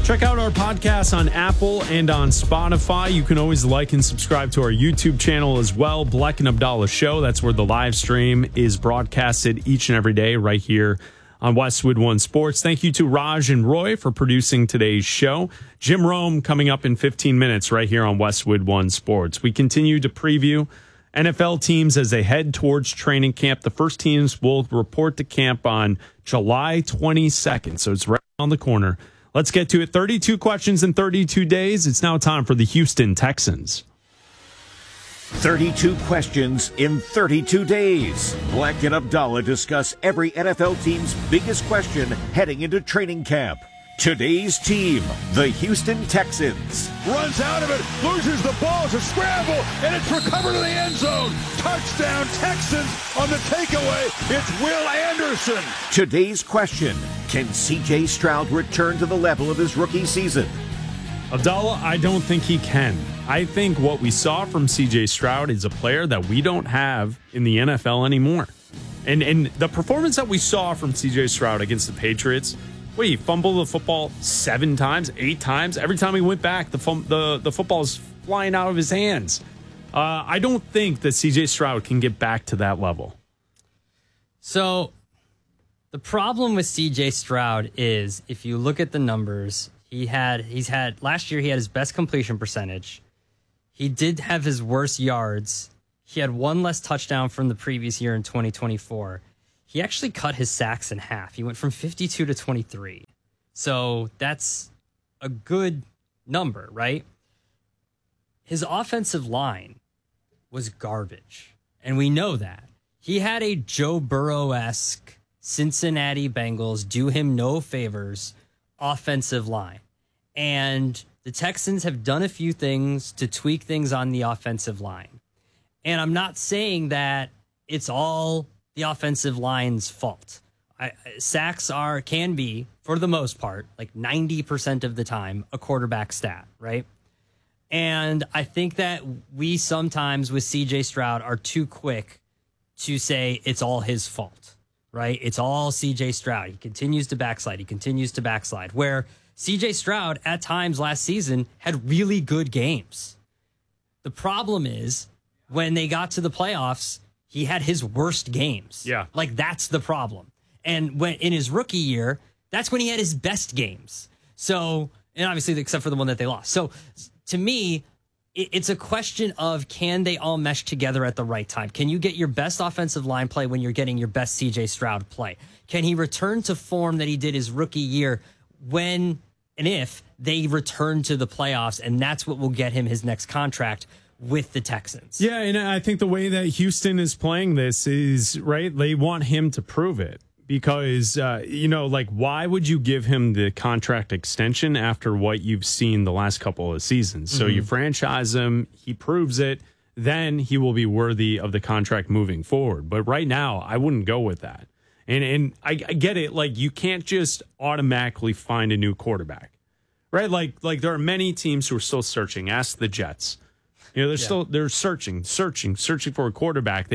Check out our podcast on Apple and on Spotify. You can always like and subscribe to our YouTube channel as well, Bleck and Abdallah Show. That's where the live stream is broadcasted each and every day right here on Westwood One Sports. Thank you to Raj and Roy for producing today's show. Jim Rome coming up in 15 minutes right here on Westwood One Sports. We continue to preview NFL teams as they head towards training camp. The first teams will report to camp on July 22nd, so it's right on the corner. Let's get to it. 32 questions in 32 days. It's now time for the Houston Texans. 32 questions in 32 days. Bleck and Abdallah discuss every NFL team's biggest question heading into training camp. Today's team, the Houston Texans. Runs out of it, loses the ball, it's a scramble, and it's recovered in the end zone. Touchdown Texans on the takeaway. It's Will Anderson. Today's question, can C.J. Stroud return to the level of his rookie season? Abdallah, I don't think he can. I think what we saw from C.J. Stroud is a player that we don't have in the NFL anymore. And the performance that we saw from C.J. Stroud against the Patriots, he fumbled the football 7 times, 8 times. Every time he went back, the football's flying out of his hands. I don't think that C.J. Stroud can get back to that level. So the problem with C.J. Stroud is, if you look at the numbers, last year he had his best completion percentage. He did have his worst yards. He had 1 less touchdown from the previous year in 2024. He actually cut his sacks in half. He went from 52 to 23. So that's a good number, right? His offensive line was garbage, and we know that. He had a Joe Burrow-esque Cincinnati Bengals do him no favors offensive line. And the Texans have done a few things to tweak things on the offensive line. And I'm not saying that it's all the offensive line's fault. Sacks can be, for the most part, like 90% of the time, a quarterback stat, right? And I think that we sometimes with C.J. Stroud are too quick to say it's all his fault, right? It's all C.J. Stroud. He continues to backslide. Where C.J. Stroud at times last season had really good games. The problem is when they got to the playoffs, he had his worst games. Yeah. Like, that's the problem. And when in his rookie year, that's when he had his best games. So, and obviously, except for the one that they lost. So, to me, it's a question of, can they all mesh together at the right time? Can you get your best offensive line play when you're getting your best C.J. Stroud play? Can he return to form that he did his rookie year when and if they return to the playoffs? And that's what will get him his next contract with the Texans. Yeah, and I think the way that Houston is playing this is, right, they want him to prove it because, why would you give him the contract extension after what you've seen the last couple of seasons? So you franchise him, he proves it, then he will be worthy of the contract moving forward. But right now, I wouldn't go with that. And I get it, like, you can't just automatically find a new quarterback, right? Like there are many teams who are still searching. Ask the Jets. They're searching for a quarterback.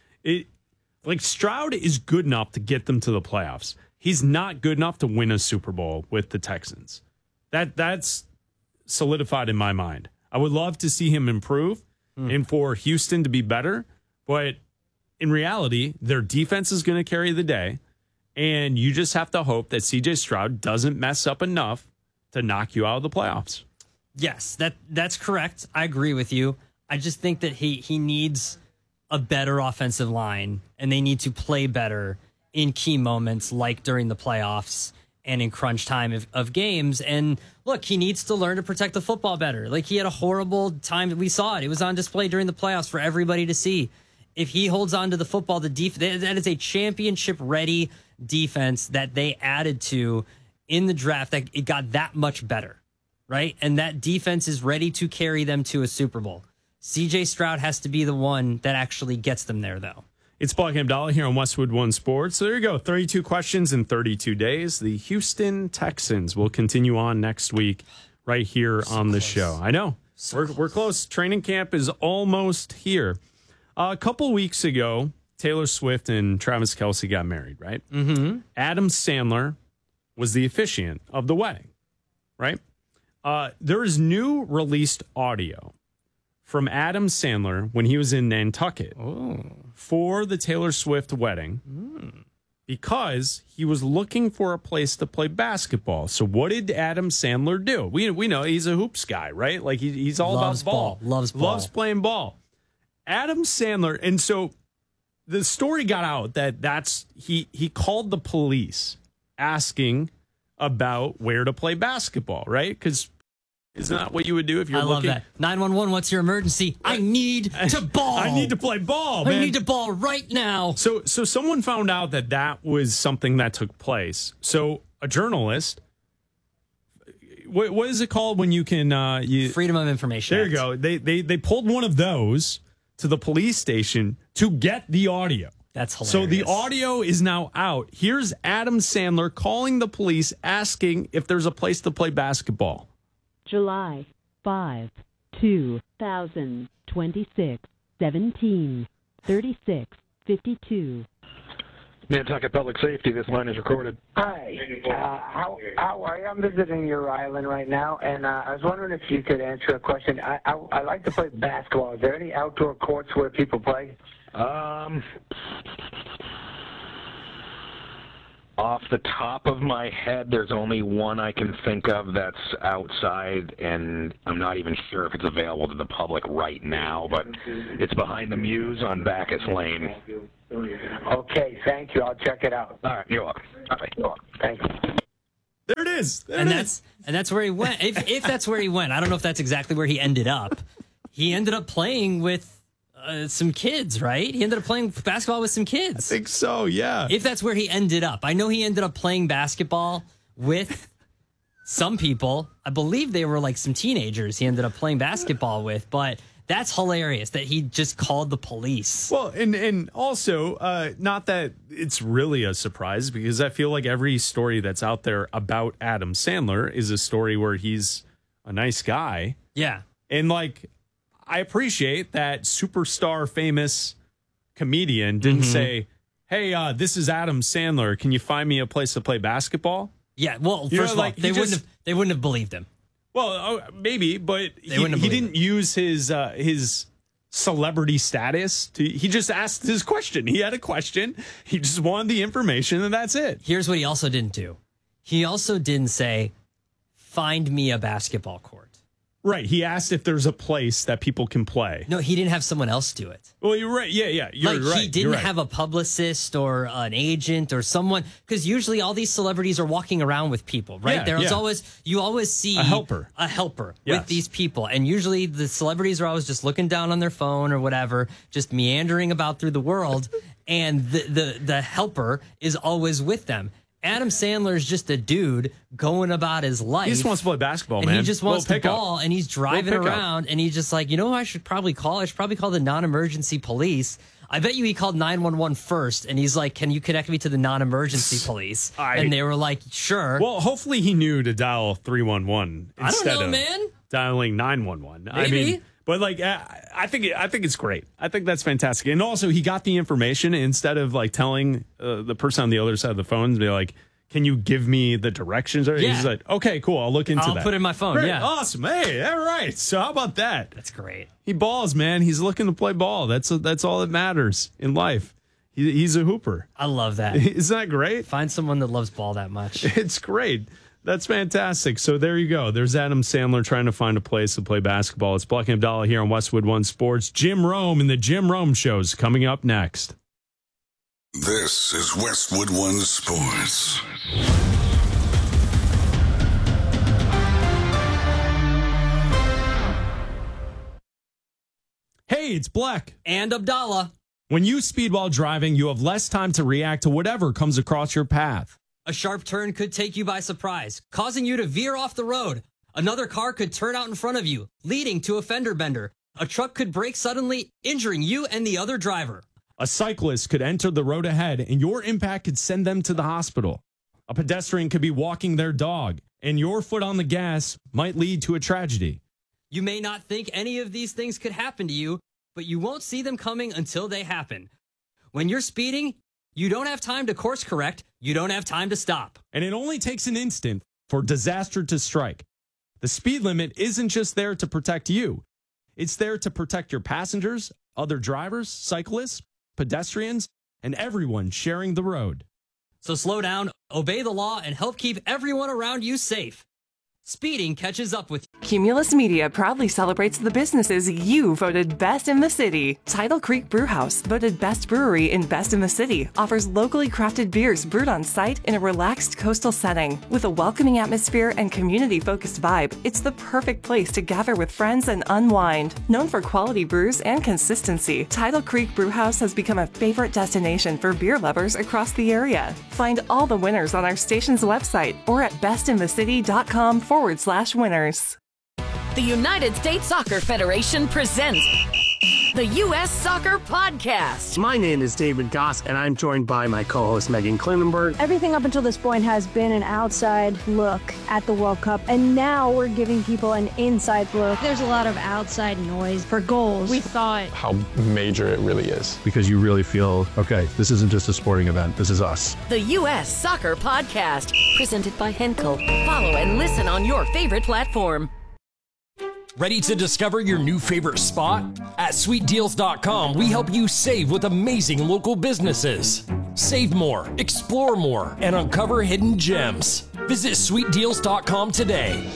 Stroud is good enough to get them to the playoffs. He's not good enough to win a Super Bowl with the Texans. That's solidified in my mind. I would love to see him improve and for Houston to be better, but in reality, their defense is going to carry the day, and you just have to hope that C.J. Stroud doesn't mess up enough to knock you out of the playoffs. Yes, that's correct. I agree with you. I just think that he needs a better offensive line, and they need to play better in key moments like during the playoffs and in crunch time of games. And look, he needs to learn to protect the football better. Like, he had a horrible time. We saw it. It was on display during the playoffs for everybody to see. If he holds on to the football, that is a championship-ready defense that they added to in the draft, that it got that much better. Right? And that defense is ready to carry them to a Super Bowl. C.J. Stroud has to be the one that actually gets them there, though. It's Bleck and Abdallah here on Westwood One Sports. So there you go, 32 questions in 32 days. The Houston Texans will continue on next week right here on the show. I know. We're close. Training camp is almost here. A couple weeks ago, Taylor Swift and Travis Kelce got married, right? Mm-hmm. Adam Sandler was the officiant of the wedding. right? There is new released audio from Adam Sandler when he was in Nantucket for the Taylor Swift wedding because he was looking for a place to play basketball. So what did Adam Sandler do? We know he's a hoops guy, right? Like he's all Loves about ball. Loves ball. Loves playing ball. Adam Sandler, and so the story got out that he called the police asking about where to play basketball, right? Because isn't that what you would do if you're looking? I love that. 911, what's your emergency? I need to ball. I need to play ball, man. I need to ball right now. So someone found out that was something that took place. So a journalist, what is it called when you can... Freedom of Information There Act. you go. They pulled one of those to the police station to get the audio. That's hilarious. So the audio is now out. Here's Adam Sandler calling the police asking if there's a place to play basketball. July 5, 2026, 17:36:52. Nantucket Public Safety, this line is recorded. Hi, how are you? I'm visiting your island right now, and I was wondering if you could answer a question. I like to play basketball. Is there any outdoor courts where people play? Off the top of my head, there's only one I can think of that's outside, and I'm not even sure if it's available to the public right now, but it's behind the Muse on Bacchus Lane. Okay, thank you. I'll check it out. All right, you're welcome. All right, you're welcome. Thank you. There it is. That's where he went. If that's where he went, I don't know if that's exactly where he ended up. He ended up playing with some kids, right? He ended up playing basketball with some kids. I think so, yeah. If that's where he ended up. I know he ended up playing basketball with some people. I believe they were like some teenagers he ended up playing basketball with, but that's hilarious that he just called the police. Well, and also, not that it's really a surprise, because I feel like every story that's out there about Adam Sandler is a story where he's a nice guy. Yeah. And like, I appreciate that superstar famous comedian didn't say, hey, this is Adam Sandler. Can you find me a place to play basketball? Yeah, well, first of all, they wouldn't have believed him. Well, maybe, but he believe didn't use his celebrity status. He just asked his question. He had a question. He just wanted the information, and that's it. Here's what he also didn't do. He also didn't say, find me a basketball court. Right. He asked if there's a place that people can play. No, he didn't have someone else do it. Well, you're right. Yeah. You're right. He didn't have a publicist or an agent or someone, because usually all these celebrities are walking around with people, right? Yeah, You always see a helper yes. with these people. And usually the celebrities are always just looking down on their phone or whatever, just meandering about through the world. And the helper is always with them. Adam Sandler is just a dude going about his life. He just wants to play basketball, and man. He just wants to ball, and he's driving around, and he's just like, you know who I should probably call? I should probably call the non-emergency police. I bet you he called 911 first, and he's like, can you connect me to the non-emergency police? And they were like, sure. Well, hopefully he knew to dial 311 instead of dialing 911. Maybe. I mean, but like, I think it's great. I think that's fantastic. And also, he got the information instead of like telling the person on the other side of the phone to be like, "Can you give me the directions?" Yeah. He's like, "Okay, cool. I'll look into that. I'll put it in my phone." Great. Yeah, awesome. Hey, all right. So how about that? That's great. He balls, man. He's looking to play ball. That's all that matters in life. He's a hooper. I love that. Isn't that great? Find someone that loves ball that much. It's great. That's fantastic. So there you go. There's Adam Sandler trying to find a place to play basketball. It's Black and Abdallah here on Westwood One Sports. Jim Rome and the Jim Rome Show's coming up next. This is Westwood One Sports. Hey, it's Black. And Abdallah. When you speed while driving, you have less time to react to whatever comes across your path. A sharp turn could take you by surprise, causing you to veer off the road. Another car could turn out in front of you, leading to a fender bender. A truck could brake suddenly, injuring you and the other driver. A cyclist could enter the road ahead, and your impact could send them to the hospital. A pedestrian could be walking their dog, and your foot on the gas might lead to a tragedy. You may not think any of these things could happen to you, but you won't see them coming until they happen. When you're speeding, you don't have time to course correct. You don't have time to stop. And it only takes an instant for disaster to strike. The speed limit isn't just there to protect you. It's there to protect your passengers, other drivers, cyclists, pedestrians, and everyone sharing the road. So slow down, obey the law, and help keep everyone around you safe. Speeding catches up with you. Cumulus Media proudly celebrates the businesses you voted best in the city. Tidal Creek Brewhouse, voted best brewery in Best in the City, offers locally crafted beers brewed on site in a relaxed coastal setting. With a welcoming atmosphere and community-focused vibe, it's the perfect place to gather with friends and unwind. Known for quality brews and consistency, Tidal Creek Brewhouse has become a favorite destination for beer lovers across the area. Find all the winners on our station's website or at bestinthecity.com/winners. The United States Soccer Federation presents the U.S. Soccer Podcast. My name is David Goss, and I'm joined by my co-host Megan Klinenberg. Everything up until this point has been an outside look at the World Cup, and now we're giving people an inside look. There's a lot of outside noise for goals. We thought how major it really is. Because you really feel, okay, this isn't just a sporting event, this is us. The U.S. Soccer Podcast, presented by Henkel. Follow and listen on your favorite platform. Ready to discover your new favorite spot? At sweetdeals.com, we help you save with amazing local businesses. Save more, explore more, and uncover hidden gems. Visit sweetdeals.com today.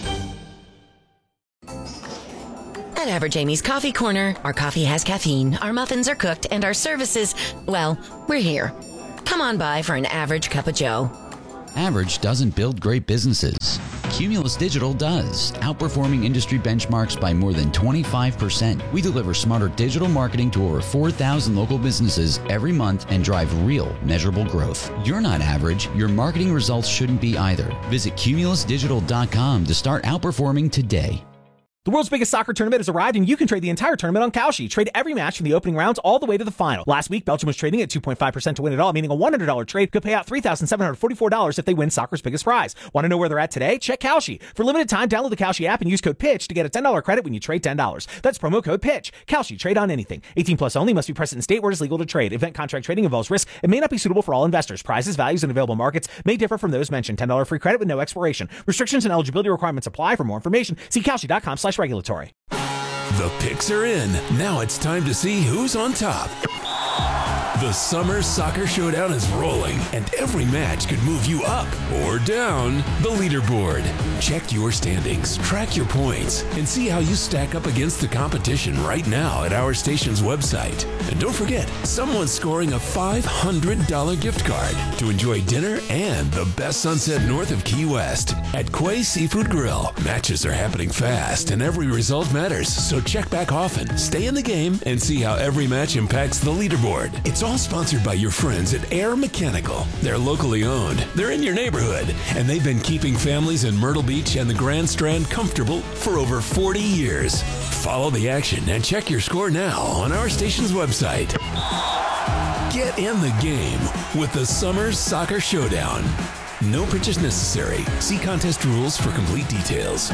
At Average Amy's Coffee Corner, our coffee has caffeine, our muffins are cooked, and our services, well, we're here. Come on by for an average cup of joe. Average doesn't build great businesses. Cumulus Digital does, outperforming industry benchmarks by more than 25%. We deliver smarter digital marketing to over 4,000 local businesses every month and drive real, measurable growth. You're not average. Your marketing results shouldn't be either. Visit cumulusdigital.com to start outperforming today. The world's biggest soccer tournament has arrived, and you can trade the entire tournament on Kalshi. Trade every match from the opening rounds all the way to the final. Last week, Belgium was trading at 2.5% to win it all, meaning a $100 trade could pay out $3,744 if they win soccer's biggest prize. Want to know where they're at today? Check Kalshi. For limited time, download the Kalshi app and use code PITCH to get a $10 credit when you trade $10. That's promo code PITCH. Kalshi, trade on anything. 18 plus only, must be present in state where it is legal to trade. Event contract trading involves risk and may not be suitable for all investors. Prizes, values, and available markets may differ from those mentioned. $10 free credit with no expiration. Restrictions and eligibility requirements apply. For more information, see kalshi.com/regulatory. The picks are in. Now it's time to see who's on top. The Summer Soccer Showdown is rolling, and every match could move you up or down the leaderboard. Check your standings, track your points, and see how you stack up against the competition right now at our station's website. And don't forget, someone's scoring a $500 gift card to enjoy dinner and the best sunset north of Key West at Quay Seafood Grill. Matches are happening fast, and every result matters, so check back often, stay in the game, and see how every match impacts the leaderboard. It's all sponsored by your friends at Air Mechanical. They're locally owned, they're in your neighborhood, and they've been keeping families in Myrtle Beach and the Grand Strand comfortable for over 40 years. Follow the action and check your score now on our station's website. Get in the game with the Summer Soccer Showdown. No purchase necessary. See contest rules for complete details.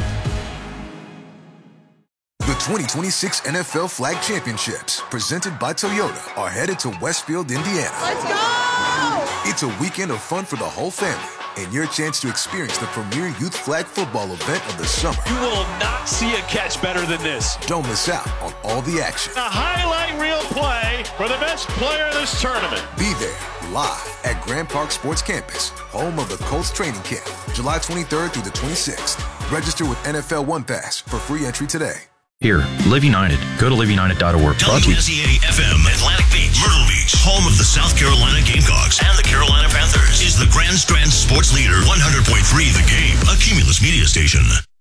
The 2026 NFL Flag Championships, presented by Toyota, are headed to Westfield, Indiana. Let's go! It's a weekend of fun for the whole family, and your chance to experience the premier youth flag football event of the summer. You will not see a catch better than this. Don't miss out on all the action. A highlight reel play for the best player in this tournament. Be there, live at Grand Park Sports Campus, home of the Colts training camp, July 23rd through the 26th. Register with NFL One Pass for free entry today. Here, Live United. Go to liveunited.org. WSEA-FM, Atlantic Beach, Myrtle Beach, home of the South Carolina Gamecocks and the Carolina Panthers, is the Grand Strand Sports Leader, 100.3 The Game, a Cumulus media station.